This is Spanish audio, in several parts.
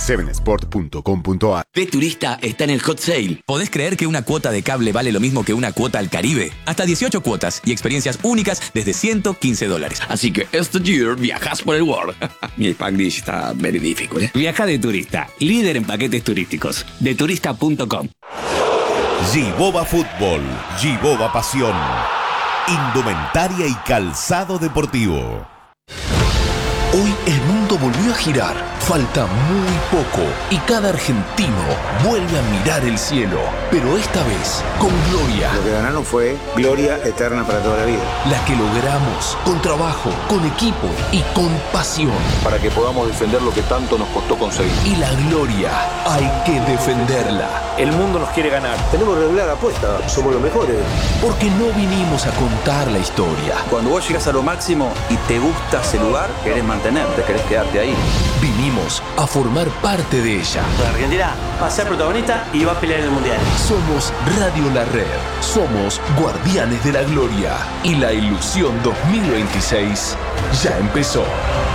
7sport.com.ar. Turista está en el hot sale. ¿Podés creer que una cuota de cable vale lo mismo que una cuota al Caribe? Hasta 18 cuotas y experiencias únicas desde $115. Así que este year viajas por el world. Mi Spanglish está very difficult. Viaja de turista, líder en paquetes turísticos. Deturista.com. Giboba Fútbol, Giboba Pasión, indumentaria y calzado deportivo. Hoy el mundo volvió a girar, falta muy poco y cada argentino vuelve a mirar el cielo, pero esta vez con gloria. Lo que ganaron fue gloria eterna para toda la vida. La que logramos con trabajo, con equipo y con pasión. Para que podamos defender lo que tanto nos costó conseguir. Y la gloria hay que defenderla. El mundo nos quiere ganar. Tenemos que regular la apuesta, somos los mejores. Porque no vinimos a contar la historia. Cuando vos llegás a lo máximo y te gusta ese lugar, querés mantenerte, querés quedarte ahí. Vinimos a formar parte de ella. La Argentina va a ser protagonista y va a pelear en el Mundial. Somos Radio La Red. Somos Guardianes de la Gloria. Y la ilusión 2026 ya empezó.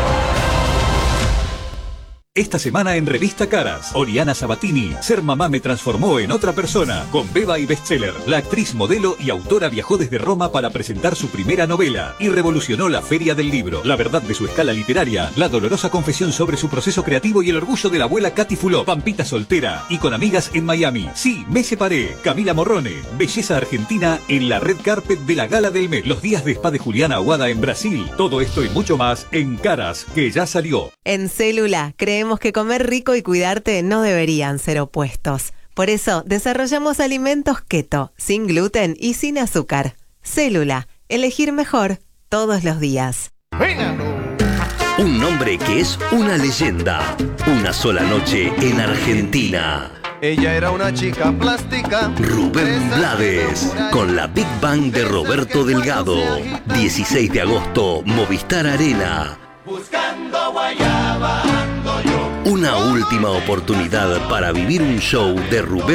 Esta semana en Revista Caras, Oriana Sabatini, Ser mamá me transformó en otra persona, con Beba y bestseller. La actriz, modelo y autora viajó desde Roma para presentar su primera novela y revolucionó la Feria del Libro. La verdad de su escala literaria, la dolorosa confesión sobre su proceso creativo y el orgullo de la abuela Katy Fulop, Pampita soltera y con amigas en Miami. Sí, me separé. Camila Morrone, belleza argentina en la red carpet de la Gala del Met. Los días de spa de Juliana Aguada en Brasil. Todo esto y mucho más en Caras, que ya salió. En Célula creemos que comer rico y cuidarte no deberían ser opuestos. Por eso desarrollamos alimentos keto, sin gluten y sin azúcar. Célula, elegir mejor todos los días. Un nombre que es una leyenda. Una sola noche en Argentina. Ella era una chica plástica. Rubén Blades, con la Big Bang de Roberto Delgado. 16 de agosto, Movistar Arena. Buscando guayaba ando yo. Una última oportunidad para vivir un show de Rubén